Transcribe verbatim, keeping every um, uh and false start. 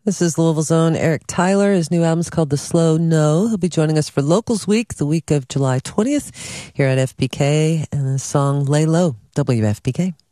This is Louisville's own Eric Tyler. His new album is called The Slow No. He'll be joining us for Locals Week, the week of July twentieth, here at F P K, and the song Lay Low, W F P K.